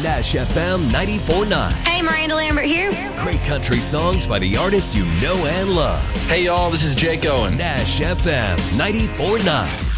Nash FM 94.9. Hey, Miranda Lambert here. Great country songs by the artists you know and love. Hey, y'all, this is Jake Owen. Nash FM 94.9.